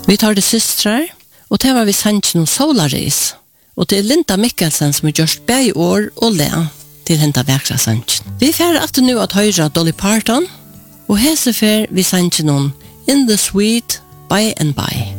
Vi tar det systrar, og det var vi sannsyn om Solaris. Og det Linda Mikkelsen som har gjort begge år og le til henta vekra sannsyn. Vi fer at nu at høyra Dolly Parton, og hesefer vi sannsyn om In the Sweet By and By.